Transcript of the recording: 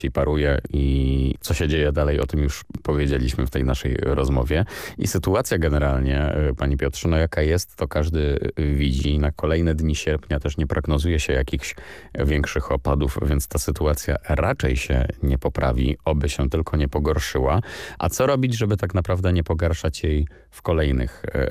paruje i co się dzieje dalej, o tym już powiedzieliśmy w tej naszej rozmowie. I sytuacja generalnie, Pani Piotrze, no jaka jest, to każdy widzi. Na kolejne dni sierpnia też nie prognozuje się jakichś większych opadów, więc ta sytuacja raczej się nie poprawi, oby się tylko nie pogorszyła. A co robić, żeby tak naprawdę nie pogarszać jej w kolejnych